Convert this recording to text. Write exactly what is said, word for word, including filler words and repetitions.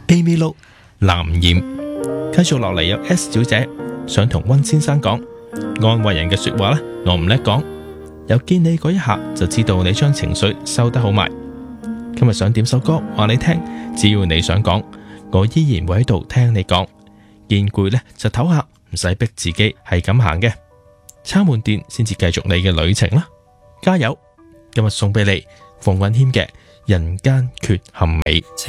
Amy Lo 藍染。繼續落嚟有 S 小姐想同溫先生講，安慰人嘅說話呢，我唔叻講，有見你嗰一下就知道你將情緒收得好埋。今日想點首歌話你聽，只要你想講，我依然會喺度聽你講。見攰呢就唞下，唔使逼自己係咁行嘅，插滿電先至繼續你嘅旅程啦。加油！今日送俾你馮允謙嘅《人間缺陷美》。